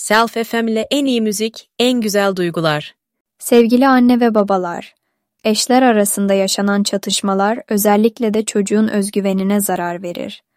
Self FM ile en iyi müzik, en güzel duygular. Sevgili anne ve babalar, eşler arasında yaşanan çatışmalar özellikle de çocuğun özgüvenine zarar verir.